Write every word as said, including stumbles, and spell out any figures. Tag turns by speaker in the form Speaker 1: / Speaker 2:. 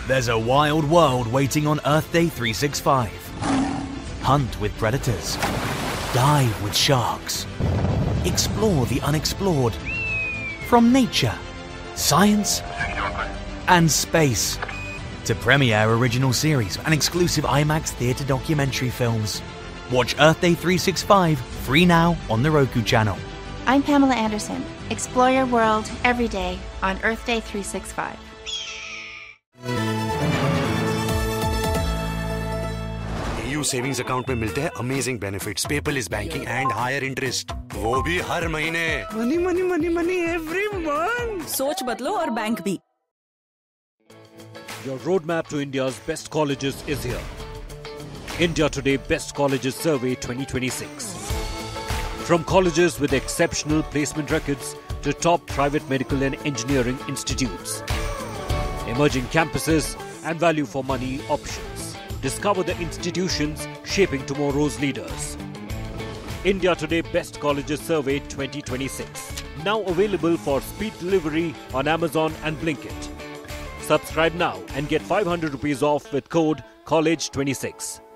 Speaker 1: There's a wild world waiting on Earth Day three sixty-five. Hunt with predators. Dive with sharks. Explore the unexplored. From nature, science, and space to premiere original series and exclusive IMAX theatre documentary films. Watch Earth Day three sixty-five free now on the Roku channel.
Speaker 2: I'm Pamela Anderson. Explore your world every day on Earth Day three sixty-five.
Speaker 3: A U savings account में मिलते हैं amazing benefits, paperless banking and higher interest, वो भी हर महीने।
Speaker 4: Money money money money every month.
Speaker 5: सोच बदलो और bank भी।
Speaker 6: Your roadmap to India's best colleges is here. India Today Best Colleges Survey twenty twenty-six. From colleges with exceptional placement records to top private medical and engineering institutes. Emerging campuses and value for money options. Discover the institutions shaping tomorrow's leaders. India Today Best Colleges Survey twenty twenty-six. Now available for speed delivery on Amazon and Blinkit. Subscribe now and get five hundred rupees off with code college twenty-six.